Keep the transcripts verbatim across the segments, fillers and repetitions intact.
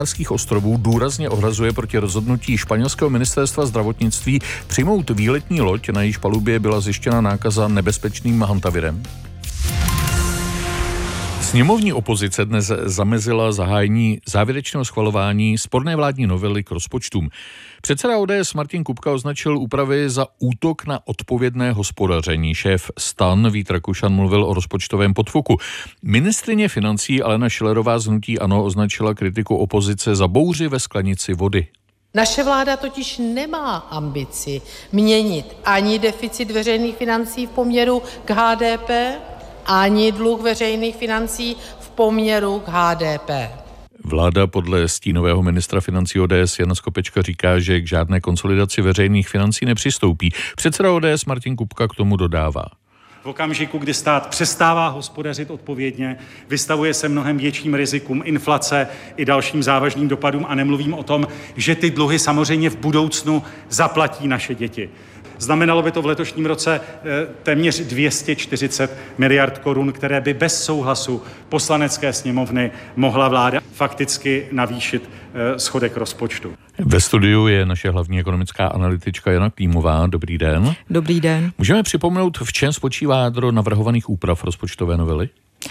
Kanárských ostrovů důrazně ohrazuje proti rozhodnutí španělského ministerstva zdravotnictví přijmout výletní loď, na jejíž palubě byla zjištěna nákaza nebezpečným hantavirem. Sněmovní opozice dnes zamezila zahájení závěrečného schvalování sporné vládní novely k rozpočtům. Předseda O D S Martin Kupka označil úpravy za útok na odpovědné hospodaření. Šéf STAN Vít Rakušan mluvil o rozpočtovém podfuku. Ministryně financí Alena Schillerová z hnutí ANO označila kritiku opozice za bouři ve sklenici vody. Naše vláda totiž nemá ambici měnit ani deficit veřejných financí v poměru k H D P, ani dluh veřejných financí v poměru k H D P. Vláda podle stínového ministra financí O D S Jana Skopečka říká, že k žádné konsolidaci veřejných financí nepřistoupí. Předseda O D S Martin Kupka k tomu dodává. V okamžiku, kdy stát přestává hospodařit odpovědně, vystavuje se mnohem větším rizikům inflace i dalším závažným dopadům a nemluvím o tom, že ty dluhy samozřejmě v budoucnu zaplatí naše děti. Znamenalo by to v letošním roce téměř dvě stě čtyřicet miliard korun, které by bez souhlasu Poslanecké sněmovny mohla vláda fakticky navýšit schodek rozpočtu. Ve studiu je naše hlavní ekonomická analytička Jana Klímová. Dobrý den. Dobrý den. Můžeme připomenout, v čem spočívá jádro navrhovaných úprav rozpočtové novely?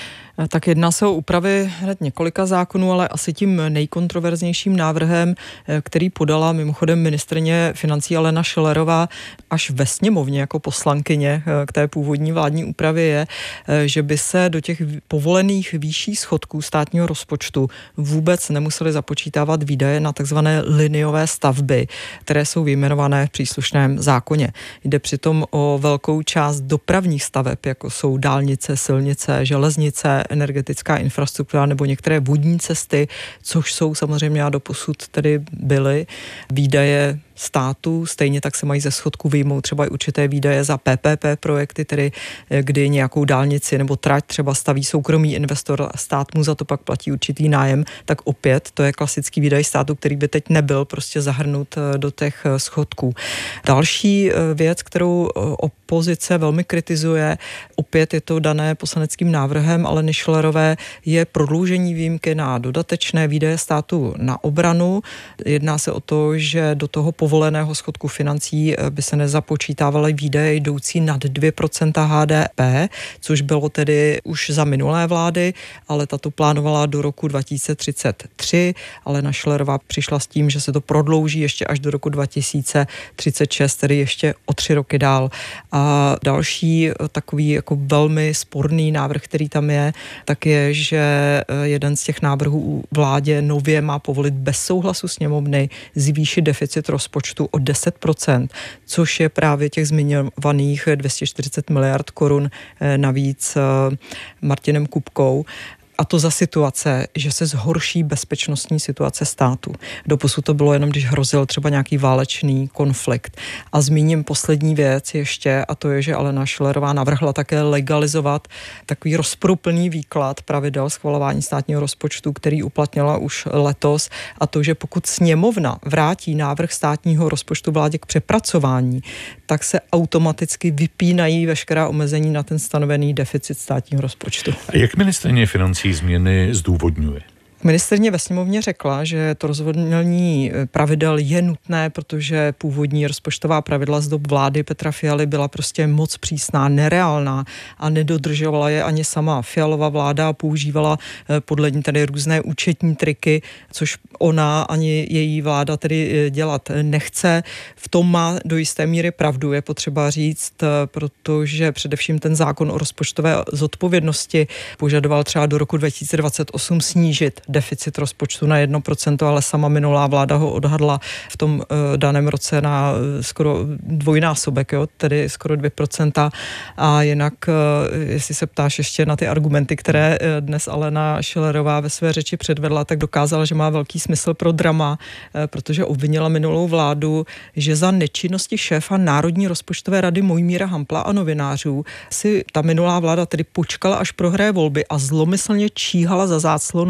Tak jedná se o úpravy hned několika zákonů, ale asi tím nejkontroverznějším návrhem, který podala mimochodem ministryně financí Alena Schillerová až ve sněmovně jako poslankyně k té původní vládní úpravě, je, že by se do těch povolených výšší schodků státního rozpočtu vůbec nemusely započítávat výdaje na takzvané liniové stavby, které jsou vyjmenované v příslušném zákoně. Jde přitom o velkou část dopravních staveb, jako jsou dálnice, silnice, železnice, energetická infrastruktura nebo některé vodní cesty, což jsou samozřejmě a doposud tedy byly výdaje státu, stejně tak se mají ze schodku vyjmout třeba i určité výdaje za P P P projekty, tedy kdy nějakou dálnici nebo trať třeba staví soukromý investor a stát mu za to pak platí určitý nájem, tak opět to je klasický výdaj státu, který by teď nebyl prostě zahrnut do těch schodků. Další věc, kterou opozice velmi kritizuje, opět je to dané poslaneckým návrhem Aleny Schillerové, je prodloužení výjimky na dodatečné výdaje státu na obranu. Jedná se o to, že do toho povoleného schodku financí by se nezapočítávaly výdaje jdoucí nad dvě procenta H D P, což bylo tedy už za minulé vlády, ale tato plánovala do roku dva tisíce třicet tři, ale Alena Schillerová přišla s tím, že se to prodlouží ještě až do roku dva tisíce třicet šest, tedy ještě o tři roky dál. A další takový jako velmi sporný návrh, který tam je, tak je, že jeden z těch návrhů vládě nově má povolit bez souhlasu sněmovny zvýšit deficit rozpočtu o deset procent, což je právě těch zmiňovaných dvě stě čtyřicet miliard korun navíc Martinem Kupkou. A to za situace, že se zhorší bezpečnostní situace státu. Doposud to bylo jenom, když hrozil třeba nějaký válečný konflikt. A zmíním poslední věc ještě, a to je, že Alena Schillerová navrhla také legalizovat takový rozporuplný výklad pravidel schvalování státního rozpočtu, který uplatnila už letos, a to, že pokud sněmovna vrátí návrh státního rozpočtu vládě k přepracování, tak se automaticky vypínají veškerá omezení na ten stanovený deficit státního rozpočtu. A jak ministryně financí změny zdůvodňuje? Ministryně ve sněmovně řekla, že to rozvolnění pravidel je nutné, protože původní rozpočtová pravidla z dob vlády Petra Fialy byla prostě moc přísná, nereálná a nedodržovala je ani sama Fialova vláda a používala podle ní tedy různé účetní triky, což ona ani její vláda tedy dělat nechce. V tom má do jisté míry pravdu, je potřeba říct, protože především ten zákon o rozpočtové zodpovědnosti požadoval třeba do roku dva tisíce dvacet osm snížit deficit rozpočtu na jedno procento, ale sama minulá vláda ho odhadla v tom uh, daném roce na uh, skoro dvojnásobek, jo, tedy skoro dvě procenta. A jinak, uh, jestli se ptáš ještě na ty argumenty, které uh, dnes Alena Schillerová ve své řeči předvedla, tak dokázala, že má velký smysl pro drama, uh, protože obvinila minulou vládu, že za nečinnosti šéfa Národní rozpočtové rady Mojmíra Hampla a novinářů si ta minulá vláda tedy počkala, až prohraje volby a zlomyslně číhala za záclonou až po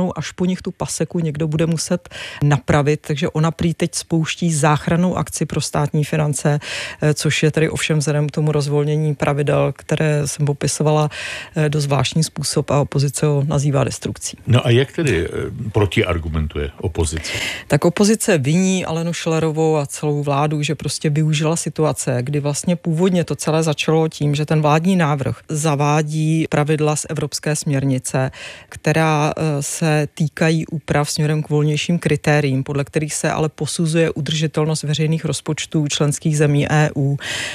nich tu paseku někdo bude muset napravit, takže ona prý teď spouští záchrannou akci pro státní finance, což je tedy ovšem vzhledem k tomu rozvolnění pravidel, které jsem popisovala, dost zvláštní způsob a opozice ho nazývá destrukcí. No a jak tedy protiargumentuje opozice? Tak opozice viní Alenu Schillerovou a celou vládu, že prostě využila situace, kdy vlastně původně to celé začalo tím, že ten vládní návrh zavádí pravidla z evropské směrnice, která se týkají úprav směrem k volnějším kritériím, podle kterých se ale posuzuje udržitelnost veřejných rozpočtů členských zemí E U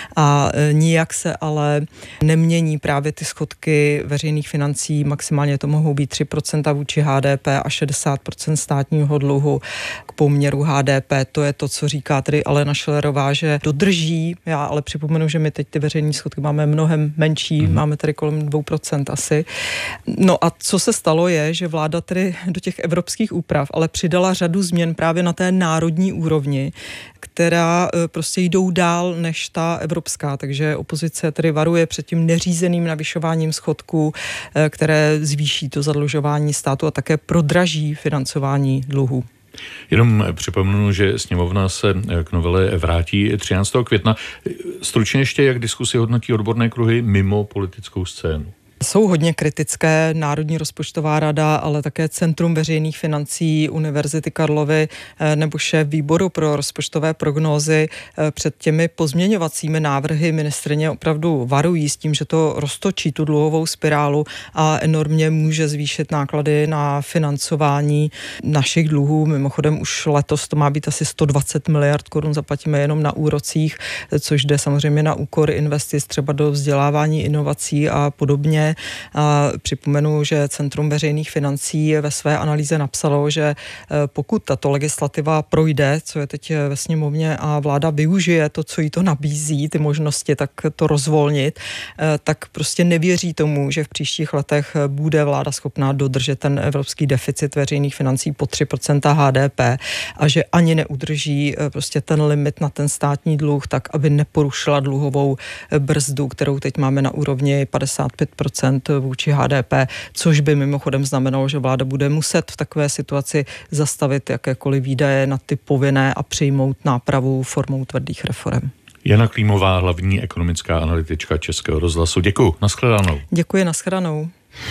a nijak se ale nemění právě ty schodky veřejných financí, maximálně to mohou být tři procenta vůči H D P a šedesát procent státního dluhu k poměru H D P. To je to, co říká tedy Alena Schillerová, že dodrží. Já ale připomenu, že my teď ty veřejné schodky máme mnohem menší, mm. máme tady kolem dvou procent asi. No a co se stalo je, že vláda tedy do těch evropských úprav ale přidala řadu změn právě na té národní úrovni, která prostě jdou dál než ta evropská, takže opozice tedy varuje před tím neřízeným navyšováním schodků, které zvýší to zadlužování státu a také prodraží financování dluhu. Jenom připomenu, že sněmovna se k novele vrátí třináctého května. Stručně ještě, jak diskusi hodnotí odborné kruhy mimo politickou scénu? Jsou hodně kritické Národní rozpočtová rada, ale také Centrum veřejných financí Univerzity Karlovy nebo šéf výboru pro rozpočtové prognózy před těmi pozměňovacími návrhy ministryně opravdu varují s tím, že to roztočí tu dluhovou spirálu a enormně může zvýšit náklady na financování našich dluhů. Mimochodem už letos to má být asi sto dvacet miliard korun, zaplatíme jenom na úrocích, což jde samozřejmě na úkor investic třeba do vzdělávání, inovací a podobně. A připomenu, že Centrum veřejných financí ve své analýze napsalo, že pokud tato legislativa projde, co je teď ve sněmovně a vláda využije to, co jí to nabízí, ty možnosti, tak to rozvolnit, tak prostě nevěří tomu, že v příštích letech bude vláda schopná dodržet ten evropský deficit veřejných financí po tři procenta H D P a že ani neudrží prostě ten limit na ten státní dluh, tak aby neporušila dluhovou brzdu, kterou teď máme na úrovni padesát pět procent vůči H D P, což by mimochodem znamenalo, že vláda bude muset v takové situaci zastavit jakékoliv výdaje na ty povinné a přijmout nápravu formou tvrdých reforem. Jana Klímová, hlavní ekonomická analytička Českého rozhlasu. Děkuji, nashledanou. Děkuji, nashledanou.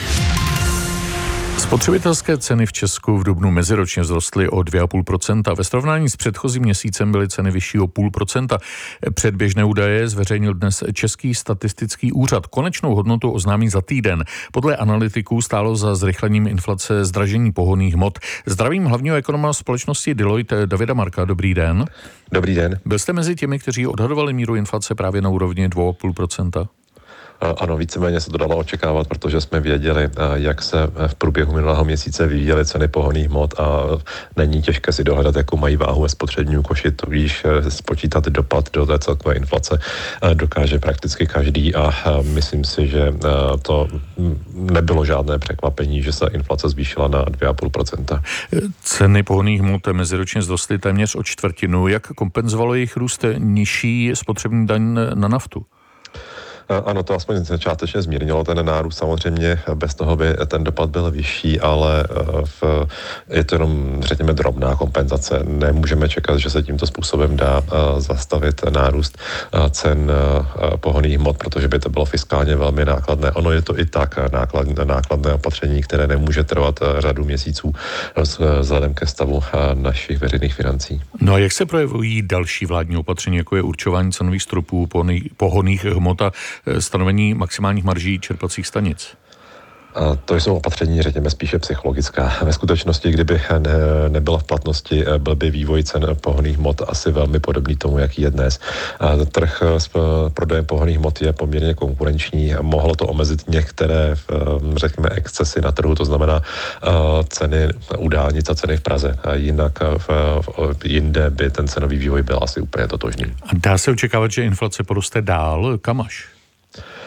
Spotřebitelské ceny v Česku v dubnu meziročně vzrostly o dvě celá pět procenta. Ve srovnání s předchozím měsícem byly ceny vyšší o půl procenta. Předběžné údaje zveřejnil dnes Český statistický úřad. Konečnou hodnotu oznámí za týden. Podle analytiků stálo za zrychlením inflace zdražení pohonných hmot. Zdravím hlavního ekonoma společnosti Deloitte Davida Marka. Dobrý den. Dobrý den. Byl jste mezi těmi, kteří odhadovali míru inflace právě na úrovni dvě celá pět procenta? Ano, víceméně se to dalo očekávat, protože jsme věděli, jak se v průběhu minulého měsíce vyvíjely ceny pohonných hmot a není těžké si dohledat, jakou mají váhu ve spotřebním koši, tudíž spočítat dopad do té celkové inflace dokáže prakticky každý a myslím si, že to nebylo žádné překvapení, že se inflace zvýšila na dvě celá pět procenta. Ceny pohonných hmot meziročně vzrostly téměř o čtvrtinu. Jak kompenzovalo jejich růst nižší spotřební daň na naftu? Ano, to aspoň částečně zmírnilo ten nárůst, samozřejmě bez toho by ten dopad byl vyšší, ale v, je to jenom, řekněme, drobná kompenzace. Nemůžeme čekat, že se tímto způsobem dá zastavit nárůst cen pohonných hmot, protože by to bylo fiskálně velmi nákladné. Ono je to i tak nákladné, nákladné opatření, které nemůže trvat řadu měsíců vzhledem ke stavu našich veřejných financí. No a jak se projevují další vládní opatření, jako je určování cenových stropů pohonných hmot a stanovení maximálních marží čerpacích stanic? To jsou opatření, řekněme, spíše psychologická. Ve skutečnosti, kdyby ne, nebyla v platnosti, byl by vývoj cen pohonných hmot asi velmi podobný tomu, jaký je dnes. Trh s prodejem pohonných hmot je poměrně konkurenční. Mohlo to omezit některé, řekněme, excesy na trhu, to znamená ceny u dálnic a ceny v Praze. Jinak v, v jinde by ten cenový vývoj byl asi úplně totožný. A dá se očekávat, že inflace poroste dál? Kam až?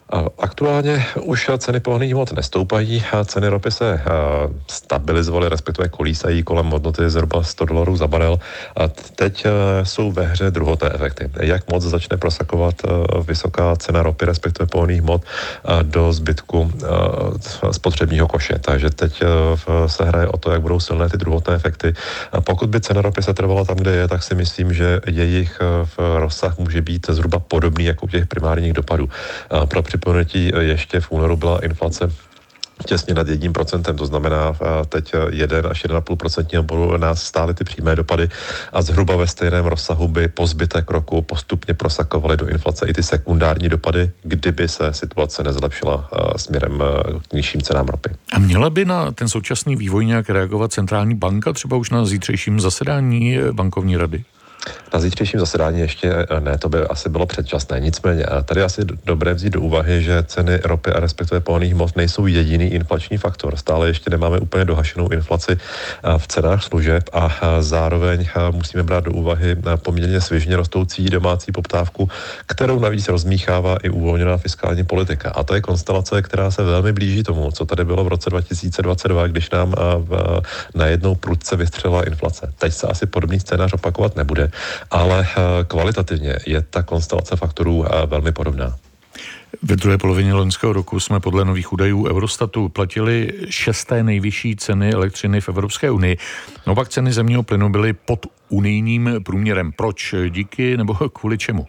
Aktuálně už ceny pohonných hmot nestoupají, ceny ropy se stabilizovaly, respektive kolísají kolem hodnoty zhruba sto dolarů za barel. A teď jsou ve hře druhotné efekty. Jak moc začne prosakovat vysoká cena ropy, respektive pohonných hmot do zbytku spotřebního koše. Takže teď se hraje o to, jak budou silné ty druhotné efekty. A pokud by cena ropy se trvala tam, kde je, tak si myslím, že jejich rozsah může být zhruba podobný jako u těch primárních dopadů. Pro připomenutí ještě v únoru byla inflace těsně nad jedním procentem, to znamená teď jeden až jeden a půl procentního bodu nás stály ty přímé dopady a zhruba ve stejném rozsahu by po zbytek roku postupně prosakovaly do inflace i ty sekundární dopady, kdyby se situace nezlepšila směrem k nižším cenám ropy. A měla by na ten současný vývoj nějak reagovat centrální banka, třeba už na zítřejším zasedání bankovní rady? Na zítřejším zasedání ještě ne, to by asi bylo předčasné. Nicméně tady asi dobré vzít do úvahy, že ceny ropy a respektive pohonných hmot nejsou jediný inflační faktor. Stále ještě nemáme úplně dohašenou inflaci v cenách služeb a zároveň musíme brát do úvahy poměrně svižně rostoucí domácí poptávku, kterou navíc rozmíchává i uvolněná fiskální politika. A to je konstelace, která se velmi blíží tomu, co tady bylo v roce dva tisíce dvacet dva, když nám najednou prudce vystřelila inflace. Teď se asi podobný scénář opakovat nebude, ale kvalitativně je ta konstelace faktorů velmi podobná. Ve druhé polovině loňského roku jsme podle nových údajů Eurostatu platili šesté nejvyšší ceny elektřiny v Evropské unii. No pak ceny zemního plynu byly pod unijním průměrem. Proč? Díky nebo kvůli čemu?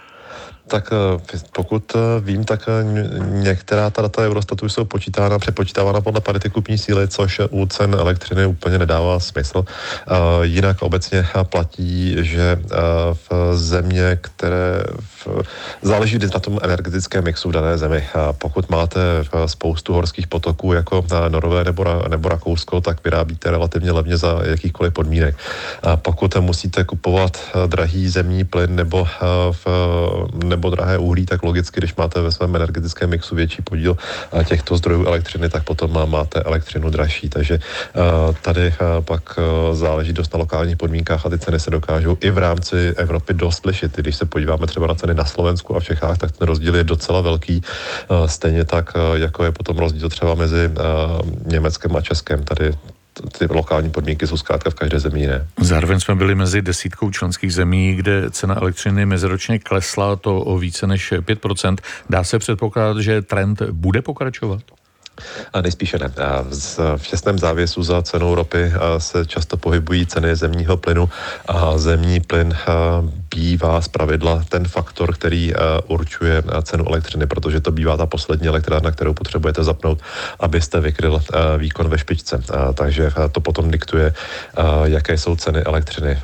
Tak pokud vím, tak některá ta data Eurostatu jsou počítána, přepočítávána podle parity kupní síly, což u cen elektřiny úplně nedává smysl. Jinak obecně platí, že v země, které záleží na tom energetickém mixu v dané zemi. Pokud máte spoustu horských potoků jako Norové nebo, nebo Rakousko, tak vyrábíte relativně levně za jakýchkoliv podmínek. Pokud musíte kupovat drahý zemní plyn nebo v nebo drahé uhlí, tak logicky, když máte ve svém energetickém mixu větší podíl těchto zdrojů elektřiny, tak potom máte elektřinu dražší. Takže tady pak záleží dost na lokálních podmínkách a ty ceny se dokážou i v rámci Evropy dost lišit. Když se podíváme třeba na ceny na Slovensku a v Čechách, tak ten rozdíl je docela velký. Stejně tak, jako je potom rozdíl třeba mezi Německem a Českem. Tady ty lokální podmínky jsou zkrátka v každé zemi jiné. Zároveň jsme byli mezi desítkou členských zemí, kde cena elektřiny meziročně klesla to o více než pět procent. Dá se předpokládat, že trend bude pokračovat? A nejspíše ne. V těsném závěsu za cenou ropy se často pohybují ceny zemního plynu a zemní plyn bývá zpravidla ten faktor, který určuje cenu elektřiny, protože to bývá ta poslední elektrárna, kterou potřebujete zapnout, abyste vykryl výkon ve špičce. Takže to potom diktuje, jaké jsou ceny elektřiny.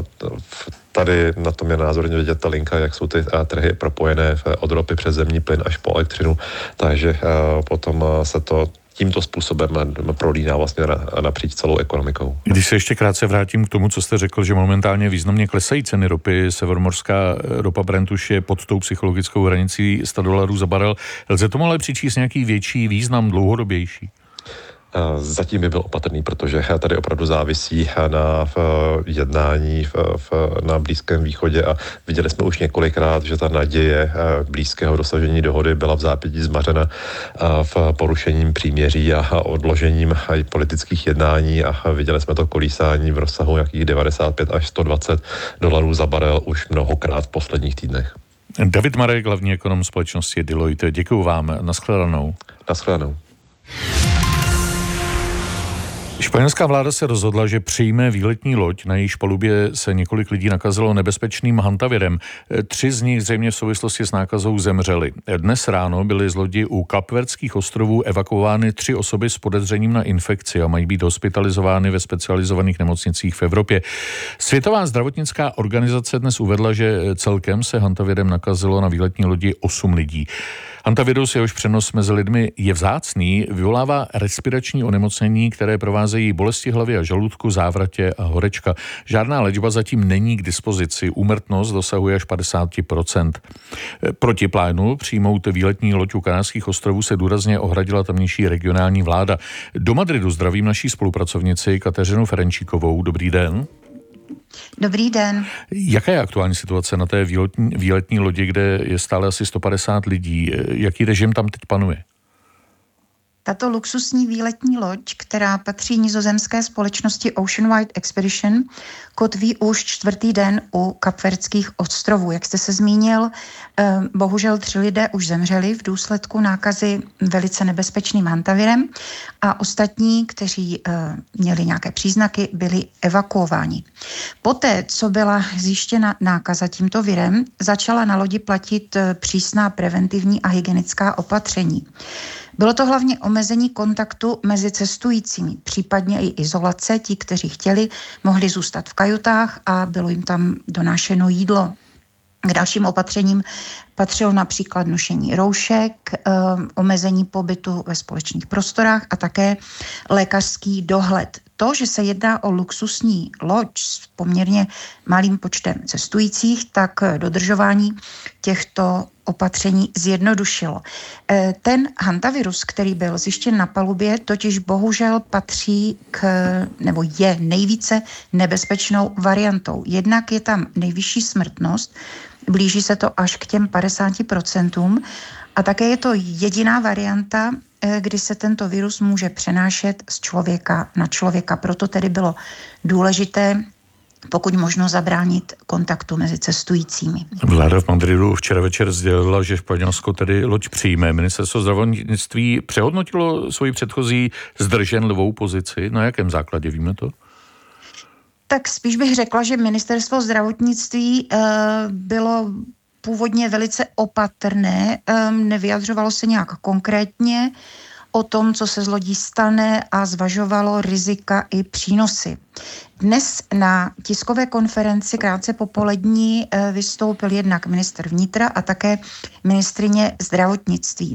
Tady na tom je názorně vidět ta linka, jak jsou ty trhy propojené od ropy přes zemní plyn až po elektřinu, takže potom se to tímto způsobem prolíná vlastně napříč celou ekonomikou. Když se ještě krátce vrátím k tomu, co jste řekl, že momentálně významně klesají ceny ropy, severomořská ropa Brent už je pod tou psychologickou hranicí sto dolarů za barel. Lze tomu ale přičíst nějaký větší význam, dlouhodobější? Zatím by byl opatrný, protože tady opravdu závisí na jednání v, v, na Blízkém východě a viděli jsme už několikrát, že ta naděje blízkého dosažení dohody byla v zápětí zmařena v porušením příměří a odložením politických jednání a viděli jsme to kolísání v rozsahu nějakých devadesát pět až sto dvacet dolarů za barel už mnohokrát v posledních týdnech. David Marek, hlavní ekonom společnosti Deloitte. Děkuju vám. Naschledanou. Naschledanou. Španělská vláda se rozhodla, že přijme výletní loď, na jejíž palubě se několik lidí nakazilo nebezpečným hantavirem. Tři z nich zřejmě v souvislosti s nákazou zemřeli. Dnes ráno byly z lodi u Kapverdských ostrovů evakuovány tři osoby s podezřením na infekci a mají být hospitalizovány ve specializovaných nemocnicích v Evropě. Světová zdravotnická organizace dnes uvedla, že celkem se hantavirem nakazilo na výletní lodi osm lidí. Hantavirus, jehož přenos mezi lidmi je vzácný, vyvolává respirační onemocnění, které provázejí bolesti hlavy a žaludku, závratě a horečka. Žádná léčba zatím není k dispozici. Úmrtnost dosahuje až padesát procent. Proti plánu přijmout výletní loď u Kanárských ostrovů se důrazně ohradila tamnější regionální vláda. Do Madridu zdravím naší spolupracovnici Kateřinu Ferenčíkovou. Dobrý den. Dobrý den. Jaká je aktuální situace na té výletní, výletní lodi, kde je stále asi sto padesát lidí? Jaký režim tam teď panuje? Tato luxusní výletní loď, která patří nizozemské společnosti Ocean Wide Expedition, kotví už čtvrtý den u Kapverdských ostrovů. Jak jste se zmínil, bohužel tři lidé už zemřeli v důsledku nákazy velice nebezpečným hantavirem a ostatní, kteří měli nějaké příznaky, byli evakuováni. Poté, co byla zjištěna nákaza tímto virem, začala na lodi platit přísná preventivní a hygienická opatření. Bylo to hlavně omezení kontaktu mezi cestujícími, případně i izolace. Ti, kteří chtěli, mohli zůstat v kajutách a bylo jim tam donášeno jídlo. K dalším opatřením patřilo například nošení roušek, omezení pobytu ve společných prostorách a také lékařský dohled. To, že se jedná o luxusní loď s poměrně malým počtem cestujících, tak dodržování těchto opatření zjednodušilo. Ten hantavirus, který byl zjištěn na palubě, totiž bohužel patří k, nebo je nejvíce nebezpečnou variantou. Jednak je tam nejvyšší smrtnost, blíží se to až k těm padesáti procentům a také je to jediná varianta, kdy se tento virus může přenášet z člověka na člověka. Proto tedy bylo důležité pokud možno zabránit kontaktu mezi cestujícími. Vláda v Madridu včera večer sdělila, že Španělsko tedy loď přijme. Ministerstvo zdravotnictví přehodnotilo svoji předchozí zdrženlivou pozici. Na jakém základě, víme to? Tak spíš bych řekla, že ministerstvo zdravotnictví uh, bylo původně velice opatrné, um, nevyjadřovalo se nějak konkrétně o tom, co se z lodí stane a zvažovalo rizika i přínosy. Dnes na tiskové konferenci krátce popolední vystoupil jednak ministr vnitra a také ministryně zdravotnictví.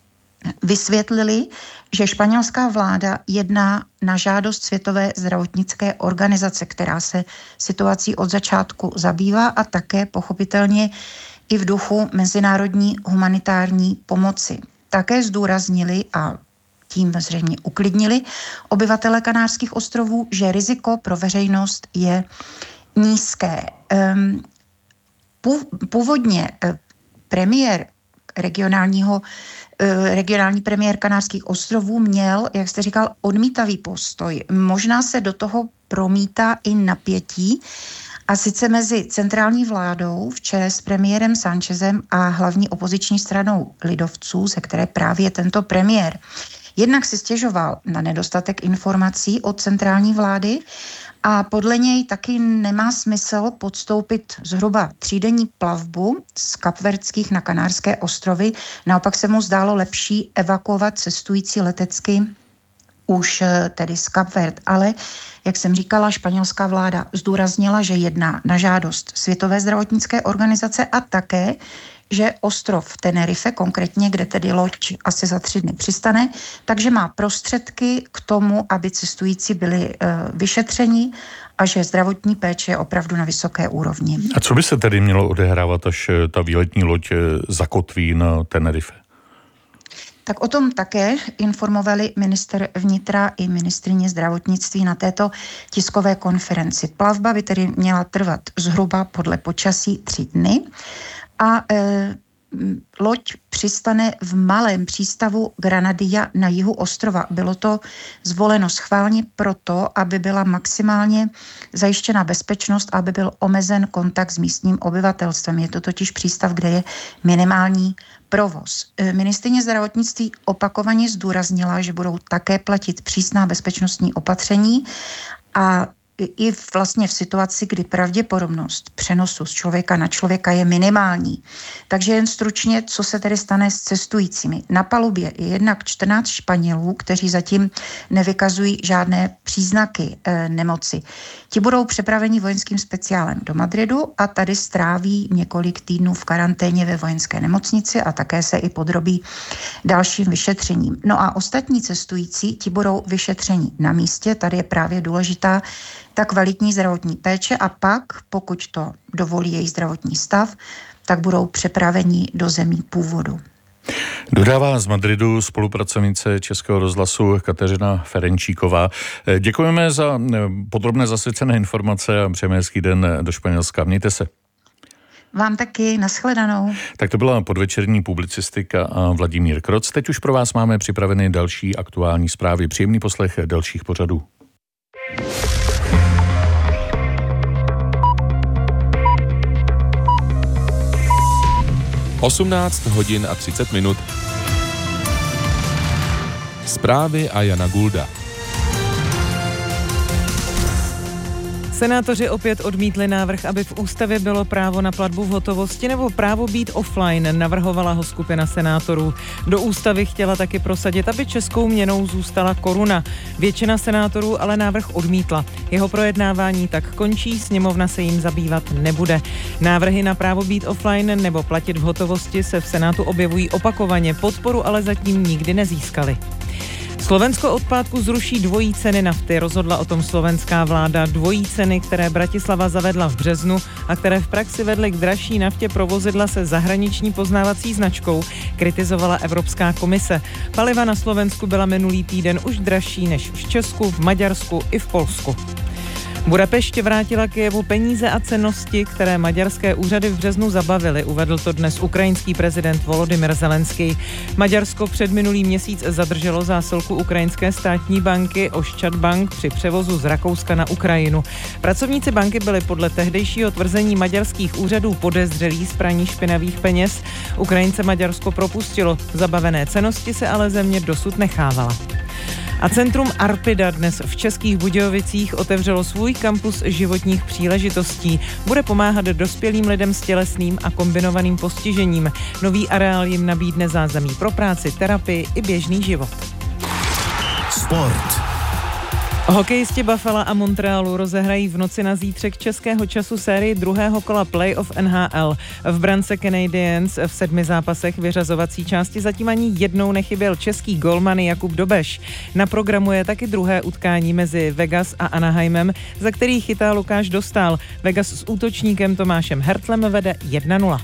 Vysvětlili, že španělská vláda jedná na žádost Světové zdravotnické organizace, která se situací od začátku zabývá a také pochopitelně i v duchu mezinárodní humanitární pomoci. Také zdůraznili a tím zřejmě uklidnili obyvatele Kanárských ostrovů, že riziko pro veřejnost je nízké. Původně premiér regionálního, regionální premiér Kanárských ostrovů měl, jak jste říkal, odmítavý postoj. Možná se do toho promítá i napětí, a sice mezi centrální vládou v čele s premiérem Sánchezem a hlavní opoziční stranou lidovců, ze které právě tento premiér jednak si stěžoval na nedostatek informací od centrální vlády a podle něj taky nemá smysl podstoupit zhruba třídenní plavbu z Kapverdských na Kanárské ostrovy. Naopak se mu zdálo lepší evakuovat cestující letecky už tedy z Kapverd. Ale, jak jsem říkala, španělská vláda zdůraznila, že jedná na žádost Světové zdravotnické organizace a také, že ostrov Tenerife, konkrétně, kde tedy loď asi za tři dny přistane, takže má prostředky k tomu, aby cestující byli e, vyšetřeni a že zdravotní péče je opravdu na vysoké úrovni. A co by se tedy mělo odehrávat, až ta výletní loď zakotví na Tenerife? Tak o tom také informovali ministr vnitra i ministryně zdravotnictví na této tiskové konferenci. Plavba by tedy měla trvat zhruba podle počasí tři dny a e, loď přistane v malém přístavu Granadilla na jihu ostrova. Bylo to zvoleno schválně proto, aby byla maximálně zajištěna bezpečnost, aby byl omezen kontakt s místním obyvatelstvem. Je to totiž přístav, kde je minimální provoz. Ministryně zdravotnictví opakovaně zdůraznila, že budou také platit přísná bezpečnostní opatření a i vlastně v situaci, kdy pravděpodobnost přenosu z člověka na člověka je minimální. Takže jen stručně, co se tedy stane s cestujícími. Na palubě je jednak čtrnáct Španělů, kteří zatím nevykazují žádné příznaky e, nemoci. Ti budou přepraveni vojenským speciálem do Madridu a tady stráví několik týdnů v karanténě ve vojenské nemocnici a také se i podrobí dalším vyšetřením. No a ostatní cestující, ti budou vyšetřeni na místě. Tady je právě důležitá ta kvalitní zdravotní péče a pak, pokud to dovolí jejich zdravotní stav, tak budou přepraveni do zemí původu. Dodává z Madridu spolupracovnice Českého rozhlasu Kateřina Ferenčíková. Děkujeme za podrobné zasvěcené informace a přejeme hezký den do Španělska. Mějte se. Vám taky, nashledanou. Tak to byla podvečerní publicistika a Vladimír Kroc. Teď už pro vás máme připraveny další aktuální zprávy. Příjemný poslech dalších pořadů. osmnáct hodin a třicet minut. Zprávy a Jana Gulda. Senátoři opět odmítli návrh, aby v ústavě bylo právo na platbu v hotovosti nebo právo být offline, navrhovala ho skupina senátorů. Do ústavy chtěla taky prosadit, aby českou měnou zůstala koruna. Většina senátorů ale návrh odmítla. Jeho projednávání tak končí, sněmovna se jim zabývat nebude. Návrhy na právo být offline nebo platit v hotovosti se v Senátu objevují opakovaně, podporu ale zatím nikdy nezískali. Slovensko od pátku zruší dvojí ceny nafty, rozhodla o tom slovenská vláda. Dvojí ceny, které Bratislava zavedla v březnu a které v praxi vedly k dražší naftě pro vozidla se zahraniční poznávací značkou, kritizovala Evropská komise. Paliva na Slovensku byla minulý týden už dražší než v Česku, v Maďarsku i v Polsku. Budapešť vrátila Kyjevu peníze a cennosti, které maďarské úřady v březnu zabavily, uvedl to dnes ukrajinský prezident Volodymyr Zelenský. Maďarsko před minulý měsíc zadrželo zásilku ukrajinské státní banky Oščad Bank při převozu z Rakouska na Ukrajinu. Pracovníci banky byli podle tehdejšího tvrzení maďarských úřadů podezřelí z praní špinavých peněz. Ukrajince Maďarsko propustilo, zabavené cennosti se ale země dosud nechávala. A centrum Arpida dnes v Českých Budějovicích otevřelo svůj kampus životních příležitostí. Bude pomáhat dospělým lidem s tělesným a kombinovaným postižením. Nový areál jim nabídne zázemí pro práci, terapii i běžný život. Sport. Hokejisti Buffalo a Montrealu rozehrají v noci na zítřek českého času sérii druhého kola playoff N H L. V brance Canadiens v sedmi zápasech vyřazovací části zatím ani jednou nechyběl český golman Jakub Dobeš. Na programu je taky druhé utkání mezi Vegas a Anaheimem, za který chytá Lukáš Dostál. Vegas s útočníkem Tomášem Hertlem vede jedna nula.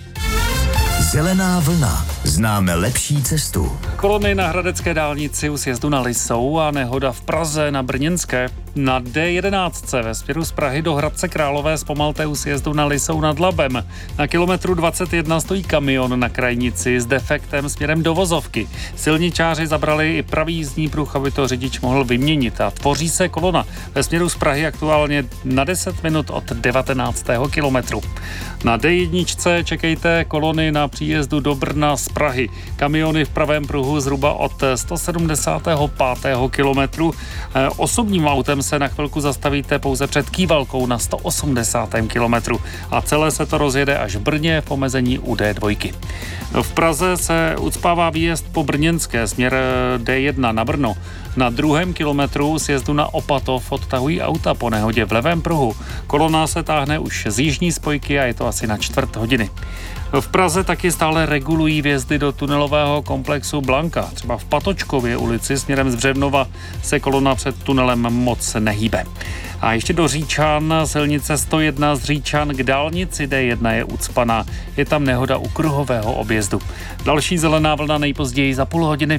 Zelená vlna. Známe lepší cestu. Kolony na hradecké dálnici u sjezdu na Lisou a nehoda v Praze na Brněnské. Na D jedenáct ve směru z Prahy do Hradce Králové zpomalte u sjezdu na Lisou nad Labem. Na kilometru dvacet jedna stojí kamion na krajnici s defektem směrem do vozovky. Silničáři zabrali i pravý jízdní pruh, aby to řidič mohl vyměnit a tvoří se kolona ve směru z Prahy aktuálně na deset minut od devatenáctého kilometru. Na D jedna čekejte kolony na příjezdu do Brna z Prahy. Kamiony v pravém pruhu zhruba od sto sedmdesátého pátého kilometru. Osobním autem se na chvilku zastavíte pouze před Kývalkou na sto osmdesátém kilometru a celé se to rozjede až v Brně v omezení u D dva. V Praze se ucpává výjezd po Brněnské směr D jedna na Brno. Na druhém kilometru sjezdu na Opatov odtahují auta po nehodě v levém pruhu. Kolona se táhne už z jižní spojky a je to asi na čtvrt hodiny. V Praze taky stále regulují vjezdy do tunelového komplexu Blanka. Třeba v Patočkově ulici směrem z Břevnova se kolona před tunelem moc nehýbe. A ještě do Říčan, silnice sto jedna z Říčan k dálnici D jedna je ucpaná. Je tam nehoda u kruhového objezdu. Další zelená vlna nejpozději za půl hodiny.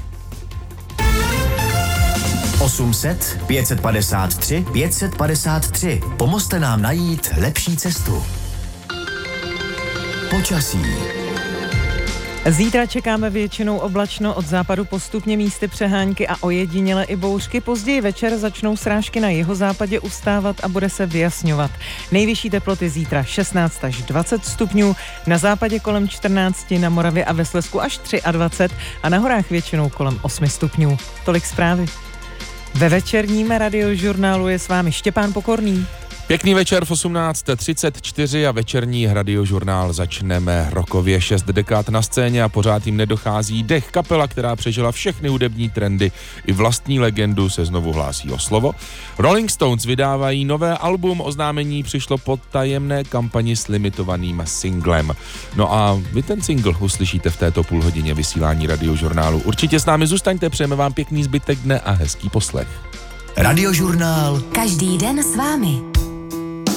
osm set, pět set padesát tři, pět set padesát tři. Pomozte nám najít lepší cestu. Počasí. Zítra čekáme většinou oblačno, od západu postupně místy přehánky a ojediněle i bouřky. Později večer začnou srážky na jihozápadě ustávat a bude se vyjasňovat. Nejvyšší teploty zítra šestnáct až dvacet stupňů, na západě kolem čtrnáct, na Moravě a ve Slezsku až dvacet tři a na horách většinou kolem osm stupňů. Tolik zprávy. Ve večerním radiožurnálu je s vámi Štěpán Pokorný. Pěkný večer v osmnáct třicet čtyři a večerní radiožurnál začneme rokově. Šest dekád na scéně a pořád jim nedochází dech. Kapela, která přežila všechny hudební trendy i vlastní legendu, se znovu hlásí o slovo. Rolling Stones vydávají nové album, oznámení přišlo po tajemné kampani s limitovaným singlem. No a vy ten single uslyšíte v této půlhodině vysílání radiožurnálu. Určitě s námi zůstaňte, přejeme vám pěkný zbytek dne a hezký poslech. Radiožurnál. Každý den s vámi.